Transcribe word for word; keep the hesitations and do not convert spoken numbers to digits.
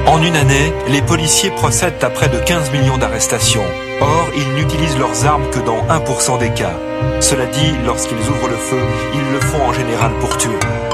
En une année, les policiers procèdent à près de quinze millions d'arrestations. Or, ils n'utilisent leurs armes que dans un pour cent des cas. Cela dit, lorsqu'ils ouvrent le feu, ils le font en général pour tuer.